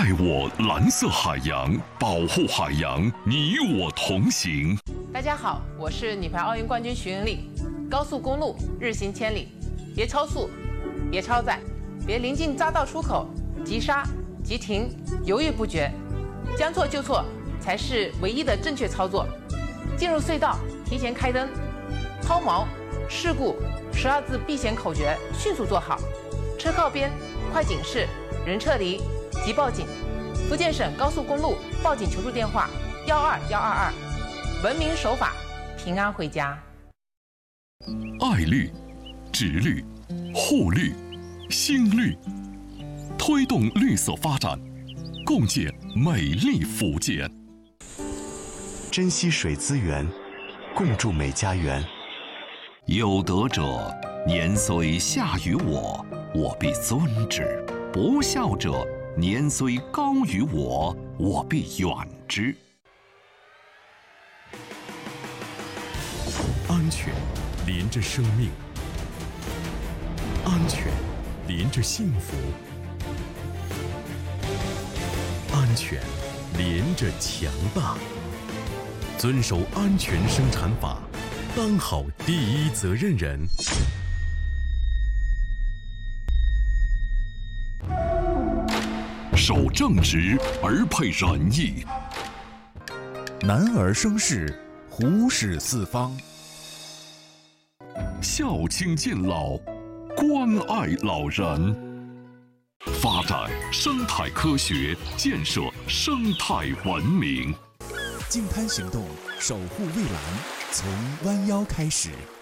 爱我蓝色海洋，保护海洋，你我同行。 大家好，我是女排奥运冠军徐云丽。高速公路日行千里，别超速，别超载，别临近匝道出口急刹、急停，犹豫不决，将错就错才是唯一的正确操作。进入隧道提前开灯，抛锚、事故12字避险口诀迅速做好。车靠边，快警示，人撤离，即报警。福建省高速公路报警求助电话12122，文明守法，平安回家。 爱绿、植绿、护绿、新绿，推动绿色发展，共建美丽福建。 珍惜水资源，共筑美家园。 有德者年虽下于我，我必尊之；不孝者年虽高于我，我必远之。 安全连着生命，安全连着幸福，安全连着强大。遵守安全生产法，当好第一责任人。 守正直而配仁义， 男儿生事，虎视四方。 孝亲敬老，关爱老人，发展生态科学，建设生态文明。 净滩行动，守护蔚蓝，从弯腰开始。